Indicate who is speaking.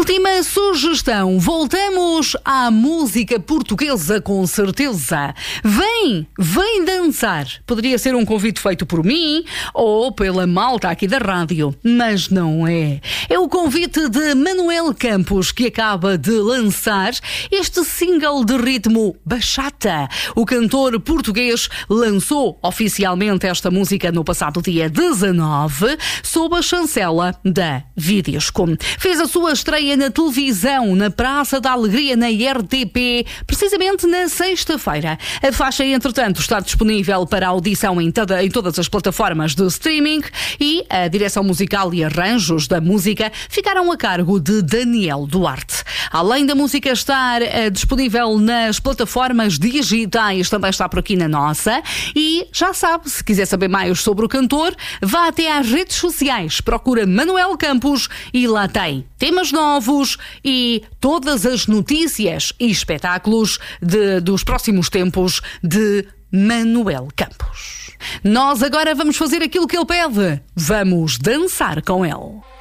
Speaker 1: Última sugestão. Voltamos à música portuguesa, com certeza. Vem dançar. Poderia ser um convite feito por mim ou pela malta aqui da rádio, mas não é. É o convite de Manuel Campos, que acaba de lançar este single de ritmo bachata. O cantor português lançou oficialmente esta música no passado dia 19, sob a chancela da Videoscom. Fez a sua estreia na televisão, na Praça da Alegria, na RTP, precisamente na sexta-feira. A faixa, entretanto, está disponível para audição em todas as plataformas de streaming e a direção musical e arranjos da música ficaram a cargo de Daniel Duarte. Além da música estar disponível nas plataformas digitais, também está por aqui na nossa. E já sabe, se quiser saber mais sobre o cantor, vá até às redes sociais, procura Manuel Campos e lá tem temas novos e todas as notícias e espetáculos dos próximos tempos de Manuel Campos. Nós agora vamos fazer aquilo que ele pede. Vamos dançar com ele.